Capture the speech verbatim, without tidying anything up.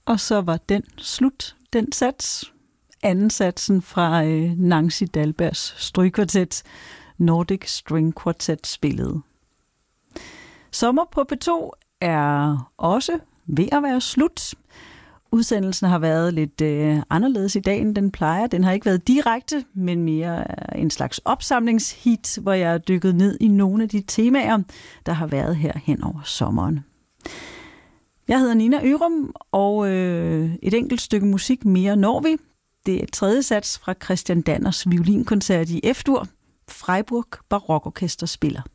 Og så var den slut, den sats. Anden satsen fra øh, Nancy Dahlbergs strygekvartet, Nordic String Quartet spillede. Sommer på P to er også ved at være slut. Udsendelsen har været lidt øh, anderledes i dag, end den plejer. Den har ikke været direkte, men mere en slags opsamlingshit, hvor jeg er dykket ned i nogle af de temaer, der har været her hen over sommeren. Jeg hedder Nina Ørum, og øh, et enkelt stykke musik mere når vi. Det er et tredje sats fra Christian Danners violinkoncert i F-dur. Freiburg Barokorkester spiller.